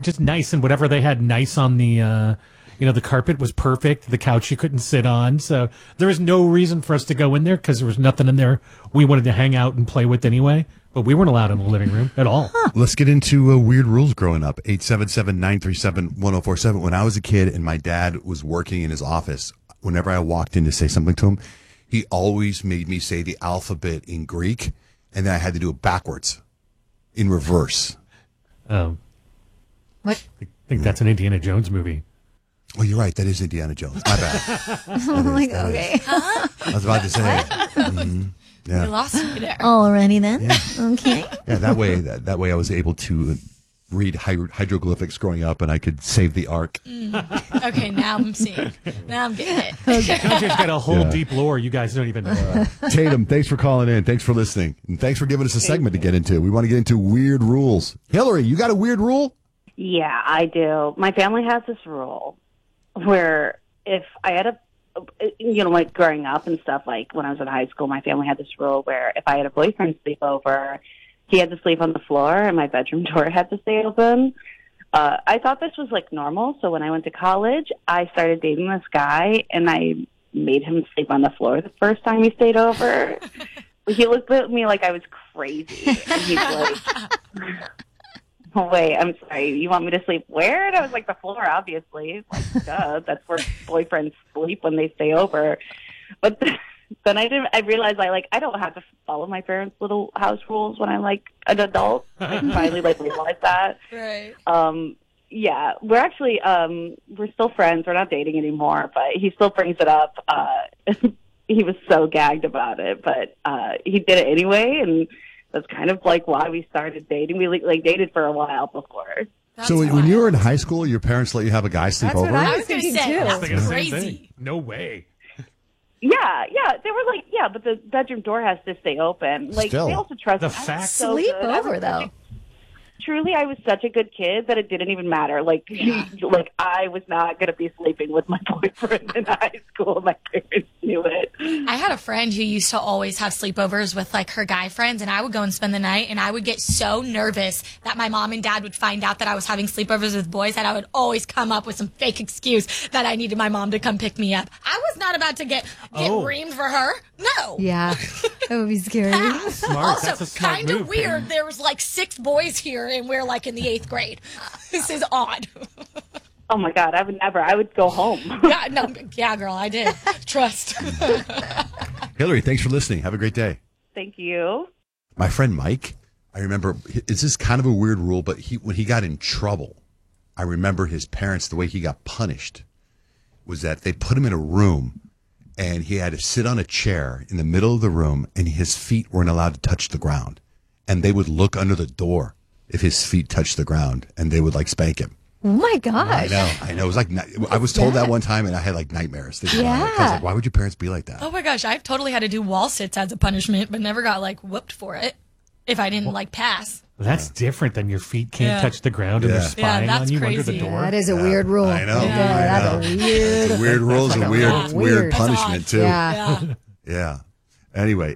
just nice, and whatever they had nice on the, the carpet was perfect. The couch you couldn't sit on. So there was no reason for us to go in there because there was nothing in there we wanted to hang out and play with anyway. But we weren't allowed in the living room at all. Let's get into weird rules growing up. 877-937-1047. When I was a kid and my dad was working in his office, whenever I walked in to say something to him, he always made me say the alphabet in Greek, and then I had to do it backwards, in reverse. What? I think that's an Indiana Jones movie. Oh, you're right. That is Indiana Jones. My bad. Okay. I was about to say. Yeah. You lost me there. Alrighty then. Yeah. Okay. Yeah, that way I was able to read hieroglyphics growing up, and I could save the ark. Okay, now I'm seeing. Now I'm getting it. JoJo's got a whole deep lore you guys don't even know. Tatum, thanks for calling in. Thanks for listening. And thanks for giving us a segment to get into. We want to get into weird rules. Hillary, you got a weird rule? Yeah, I do. My family has this rule where if I had like growing up and stuff, like when I was in high school, my family had this rule where if I had a boyfriend sleep over, he had to sleep on the floor and my bedroom door had to stay open. I thought this was like normal. So when I went to college, I started dating this guy and I made him sleep on the floor the first time he stayed over. He looked at me like I was crazy. And he's like, oh, wait, I'm sorry. You want me to sleep where? And I was like, the floor, obviously. Like, duh, that's where boyfriends sleep when they stay over. But then I realized I don't have to follow my parents' little house rules when I'm like an adult. I finally realized that. Right. Yeah, we're actually we're still friends. We're not dating anymore, but he still brings it up. He was so gagged about it, but he did it anyway, and that's kind of like why we started dating. We dated for a while before. That's So when wild. you were in high school, your parents let you have a guy sleep That's over? what I was going to thinking, say, too. I was thinking the that's same crazy. thing. No way. Yeah, they were like, yeah, but the bedroom door has to stay open. Like, Still. they also trust The me. I'm fact- so Sleep good. I over, was though. Truly, I was such a good kid that it didn't even matter. Like I was not going to be sleeping with my boyfriend in high school. My parents knew it. I had a friend who used to always have sleepovers with like her guy friends, and I would go and spend the night, and I would get so nervous that my mom and dad would find out that I was having sleepovers with boys that I would always come up with some fake excuse that I needed my mom to come pick me up. I was not about to get reamed for her. No. Yeah. That would be scary. Smart. Also, That's a smart kind of move, weird. Pam. There was like 6 boys here, and we're like in the 8th grade. This is odd. Oh, my God, I would never. I would go home. Yeah, girl, I did. Trust. Hillary, thanks for listening. Have a great day. Thank you. My friend Mike, I remember, this is kind of a weird rule, but when he got in trouble, I remember his parents, the way he got punished was that they put him in a room and he had to sit on a chair in the middle of the room and his feet weren't allowed to touch the ground. And they would look under the door if his feet touched the ground and they would spank him. Oh, my gosh. I know. It was I was told that one time and I had nightmares. Thinking about it. I was like, why would your parents be like that? Oh my gosh, I've totally had to do wall sits as a punishment, but never got whooped for it if I didn't pass. That's different than your feet can't touch the ground and they're spying that's on you under crazy. the door. That is a weird rule. I know. That's a weird. It's a weird rule. It's a weird Weird. punishment, too. Yeah. Yeah. Anyway,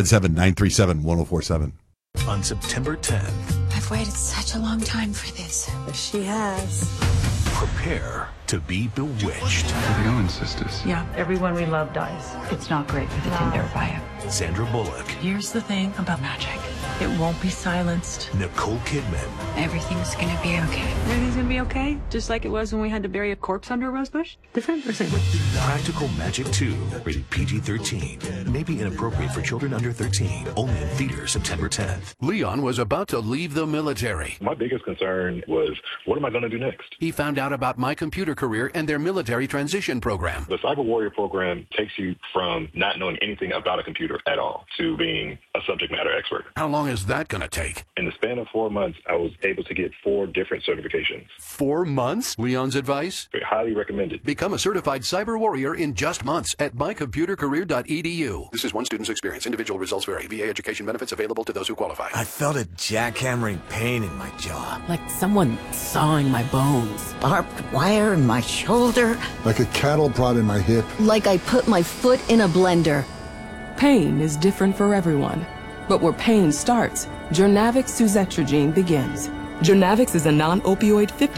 877-937-1047. On September 10th, I've waited such a long time for this. She has. prepare to be bewitched. How's it going, sisters? Yeah, everyone we love dies. It's not great for the Tinder bio. Sandra Bullock, Here's the thing about magic. It won't be silenced. Nicole Kidman, Everything's gonna be okay. Everything's gonna be okay? Just like it was when we had to bury a corpse under a rose bush? Different or same? Practical Magic 2, rated PG-13. May be inappropriate for children under 13. Only in theaters September 10th. Leon was about to leave the military. My biggest concern was, what am I going to do next? He found out about My Computer Career and their military transition program. The Cyber Warrior program takes you from not knowing anything about a computer at all to being a subject matter expert. How long is that going to take? In the span of 4 months, I was able to get 4 different certifications. 4 months? Leon's advice? Highly recommended. Become a certified cyber warrior in just months at mycomputercareer.edu. This is one student's experience. Individual results vary. VA education benefits available to those who qualify. I felt a jackhammering pain in my jaw. Like someone sawing my bones. Barbed wire in my shoulder. Like a cattle prod in my hip. Like I put my foot in a blender. Pain is different for everyone. But where pain starts, Journavx suzetrigine begins. Journavx is a non-opioid 50